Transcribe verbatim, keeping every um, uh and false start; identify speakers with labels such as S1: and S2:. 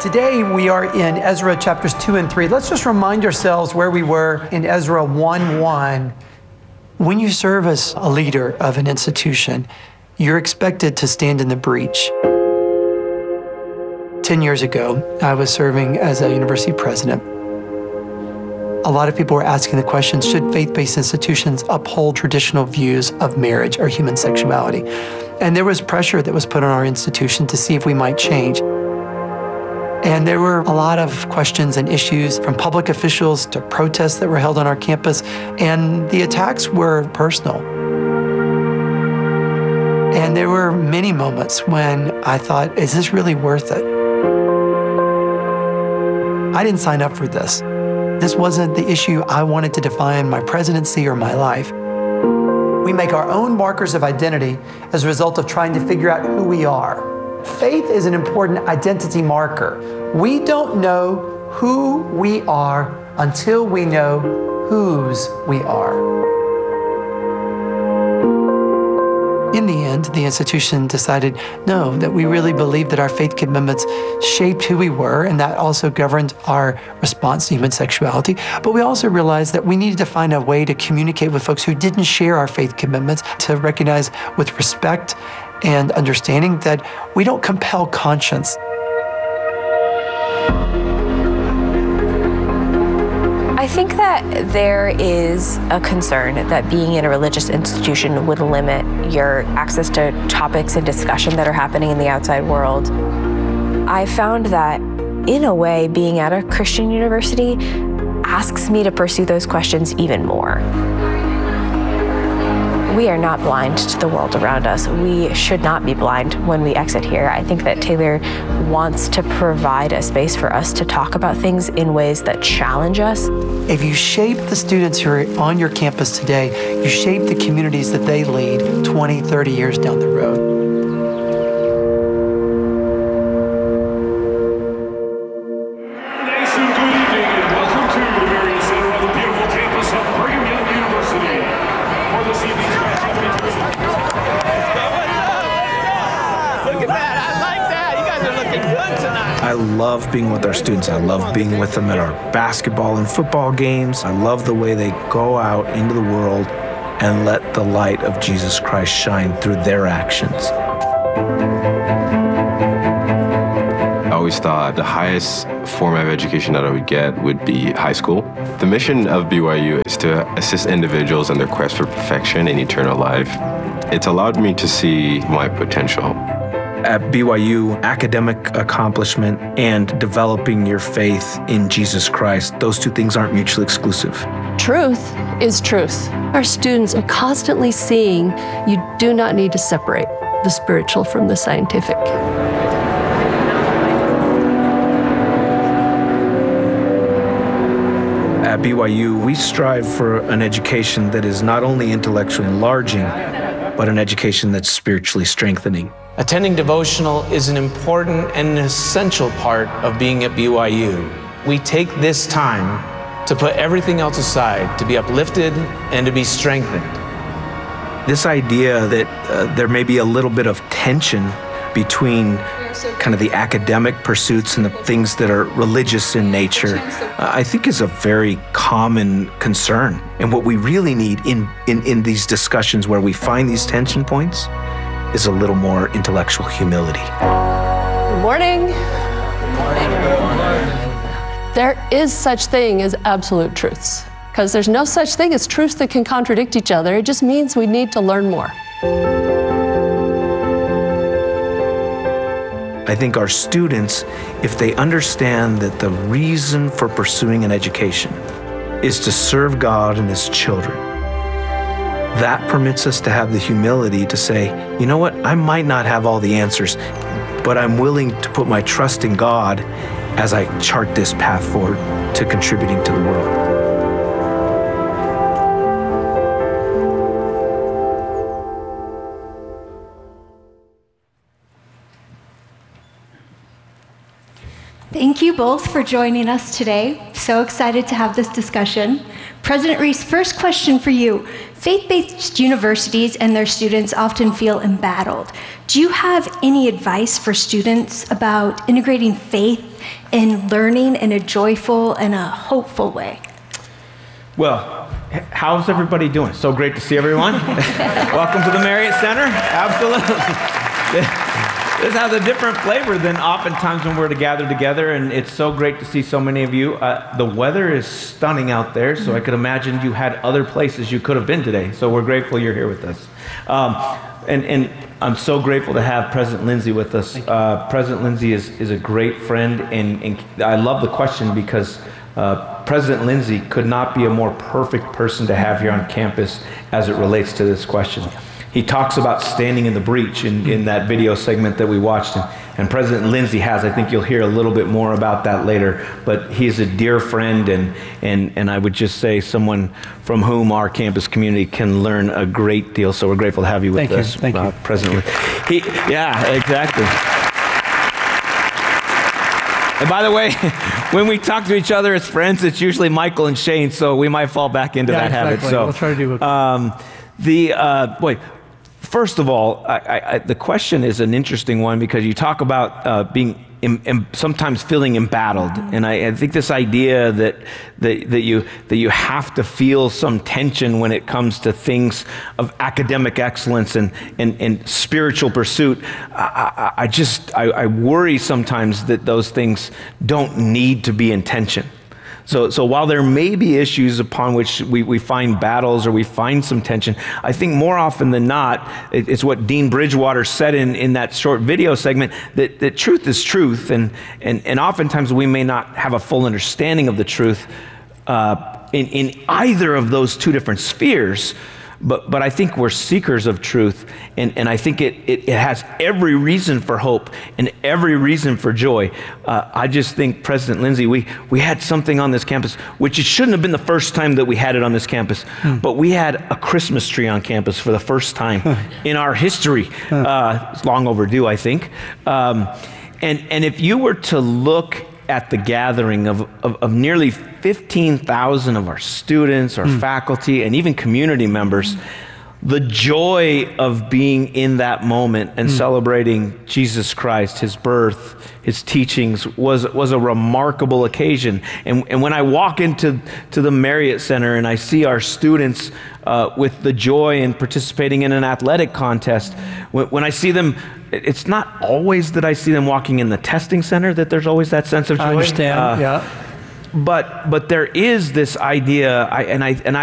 S1: Today we are in Ezra chapters two and three. Let's just remind ourselves where we were in Ezra one one. When you serve as a leader of an institution, you're expected to stand in the breach. Ten years ago, I was serving as a university president. A lot of people were asking the question, should faith-based institutions uphold traditional views of marriage or human sexuality? And there was pressure that was put on our institution to see if we might change. And there were a lot of questions and issues from public officials to protests that were held on our campus, and the attacks were personal. And there were many moments when I thought, is this really worth it? I didn't sign up for this. This wasn't the issue I wanted to define my presidency or my life. We make our own markers of identity as a result of trying to figure out who we are. Faith is an important identity marker. We don't know who we are until we know whose we are. In the end, the institution decided, no, that we really believed that our faith commitments shaped who we were, and that also governed our response to human sexuality. But we also realized that we needed to find a way to communicate with folks who didn't share our faith commitments, to recognize with respect and understanding that we don't compel conscience.
S2: I think that there is a concern that being in a religious institution would limit your access to topics and discussion that are happening in the outside world. I found that, in a way, being at a Christian university asks me to pursue those questions even more. We are not blind to the world around us. We should not be blind when we exit here. I think that Taylor wants to provide a space for us to talk about things in ways that challenge us.
S1: If you shape the students who are on your campus today, you shape the communities that they lead twenty, thirty years down the road.
S3: I love being with our students. I love being with them at our basketball and football games. I love the way they go out into the world and let the light of Jesus Christ shine through their actions.
S4: I always thought the highest form of education that I would get would be high school. The mission of B Y U is to assist individuals in their quest for perfection and eternal life. It's allowed me to see my potential.
S3: At B Y U, academic accomplishment and developing your faith in Jesus Christ, those two things aren't mutually exclusive.
S5: Truth is truth. Our students are constantly seeing you do not need to separate the spiritual from the scientific.
S3: At B Y U, we strive for an education that is not only intellectually enlarging, but an education that's spiritually strengthening.
S6: Attending devotional is an important and an essential part of being at B Y U. We take this time to put everything else aside, to be uplifted and to be strengthened.
S3: This idea that uh, there may be a little bit of tension between kind of the academic pursuits and the things that are religious in nature, uh, I think is a very common concern. And what we really need in, in, in these discussions where we find these tension points is a little more intellectual humility.
S5: Good morning. Good morning. Good morning. There is such thing as absolute truths, because there's no such thing as truths that can contradict each other. It just means we need to learn more.
S3: I think our students, if they understand that the reason for pursuing an education is to serve God and His children, that permits us to have the humility to say, you know what, I might not have all the answers, but I'm willing to put my trust in God as I chart this path forward to contributing to the world.
S7: Thank you both for joining us today. So excited to have this discussion. President Reese, first question for you. Faith-based universities and their students often feel embattled. Do you have any advice for students about integrating faith in learning in a joyful and a hopeful way?
S8: Well, h- how's everybody doing? So great to see everyone. Welcome to the Marriott Center. Absolutely. This has a different flavor than oftentimes when we're to gather together, and it's so great to see so many of you. Uh, the weather is stunning out there, so I could imagine you had other places you could have been today. So we're grateful you're here with us. Um, and, and I'm so grateful to have President Lindsay with us. Uh, President Lindsay is, is a great friend, and, and I love the question because uh, President Lindsay could not be a more perfect person to have here on campus as it relates to this question. He talks about standing in the breach in, in that video segment that we watched. And, and President Lindsay has, I think you'll hear a little bit more about that later, but he's a dear friend, and, and, and I would just say someone from whom our campus community can learn a great deal. So we're grateful to have you with
S1: Thank
S8: us,
S1: you. Thank
S8: uh,
S1: you.
S8: President Lindsay. He, yeah, exactly. And by the way, when we talk to each other as friends, it's usually Michael and Shane, so we might fall back into
S1: Yeah,
S8: that habit.
S1: exactly.
S8: So
S1: We'll try to do it.
S8: um, the uh, boy. First of all, I, I, the question is an interesting one because you talk about uh, being em, em, sometimes feeling embattled, and I, I think this idea that, that that you that you have to feel some tension when it comes to things of academic excellence and and, and spiritual pursuit. I, I, I just I, I worry sometimes that those things don't need to be in tension. So, so while there may be issues upon which we, we find battles or we find some tension, I think more often than not, it, it's what Dean Bridgewater said in, in that short video segment, that, that truth is truth, and, and, and oftentimes we may not have a full understanding of the truth uh, in, in either of those two different spheres. But but I think we're seekers of truth, and, and I think it, it, it has every reason for hope and every reason for joy. Uh, I just think, President Lindsay, we, we had something on this campus, which it shouldn't have been the first time that we had it on this campus, hmm. but we had a Christmas tree on campus for the first time in our history. Uh, it's long overdue, I think. Um, and, and if you were to look at the gathering of, of, of nearly fifteen thousand of our students, our mm. faculty, and even community members, the joy of being in that moment and mm. celebrating Jesus Christ, his birth, his teachings, was was a remarkable occasion. And, and when I walk into to the Marriott Center and I see our students uh, with the joy in participating in an athletic contest, when, when I see them, it's not always that I see them walking in the testing center that there's always that sense of joy.
S1: I understand,
S8: uh,
S1: yeah.
S8: But but there is this idea, I, and I and I.